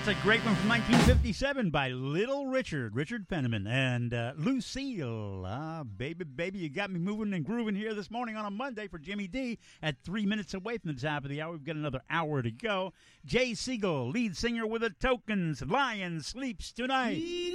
That's a great one from 1957 by Little Richard Penniman, and Lucille. Baby, baby, you got me moving and grooving here this morning on a Monday for Jimmy D at 3 minutes away from the top of the hour. We've got another hour to go. Jay Siegel, lead singer with the Tokens, Lion Sleeps Tonight.